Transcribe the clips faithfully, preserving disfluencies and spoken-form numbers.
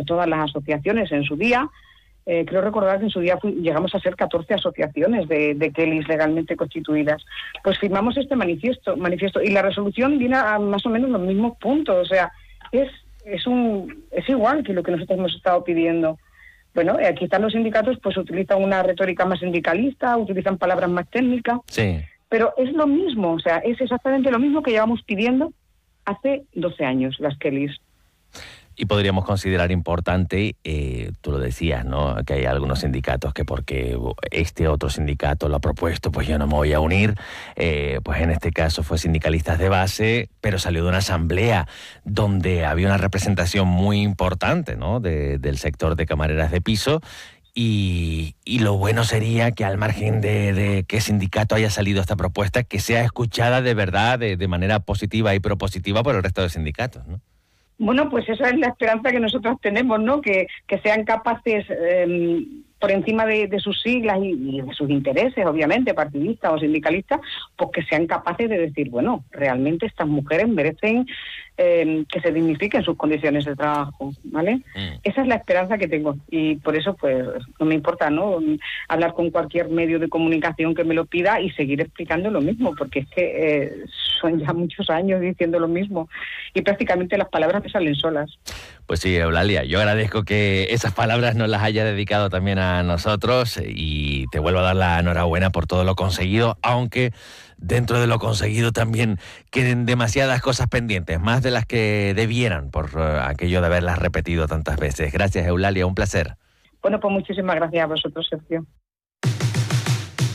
todas las asociaciones en su día. Eh, creo recordar que en su día fui, llegamos a ser catorce asociaciones de, de Kellys legalmente constituidas. Pues firmamos este manifiesto, manifiesto y la resolución viene a más o menos los mismos puntos. O sea, es, es, un, es igual que lo que nosotros hemos estado pidiendo. Bueno, aquí están los sindicatos, pues utilizan una retórica más sindicalista, utilizan palabras más técnicas, Sí. pero es lo mismo, o sea, es exactamente lo mismo que llevamos pidiendo hace doce años, las Kellys. Y podríamos considerar importante, eh, tú lo decías, ¿no?, que hay algunos sindicatos que porque este otro sindicato lo ha propuesto, pues yo no me voy a unir. Eh, pues en este caso fue Sindicalistas de Base, pero salió de una asamblea donde había una representación muy importante, ¿no?, de, del sector de camareras de piso. Y, y lo bueno sería que al margen de, de qué sindicato haya salido esta propuesta, que sea escuchada de verdad, de, de manera positiva y propositiva por el resto de sindicatos, ¿no? Bueno, pues esa es la esperanza que nosotros tenemos, ¿no? Que, que sean capaces, eh, por encima de, de sus siglas y, y de sus intereses, obviamente, partidistas o sindicalistas, pues que sean capaces de decir, bueno, realmente estas mujeres merecen eh, que se dignifiquen sus condiciones de trabajo, ¿vale? Mm. Esa es la esperanza que tengo y por eso, pues, no me importa, ¿no?, hablar con cualquier medio de comunicación que me lo pida y seguir explicando lo mismo, porque es que eh, son ya muchos años diciendo lo mismo y prácticamente las palabras me salen solas. Pues sí, Eulalia, yo agradezco que esas palabras nos las haya dedicado también a nosotros y te vuelvo a dar la enhorabuena por todo lo conseguido, aunque dentro de lo conseguido también queden demasiadas cosas pendientes, más de las que debieran por uh, aquello de haberlas repetido tantas veces. Gracias, Eulalia, un placer. Bueno, pues muchísimas gracias a vosotros, Sergio.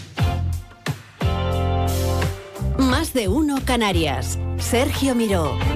Más de uno Canarias. Sergio Miró.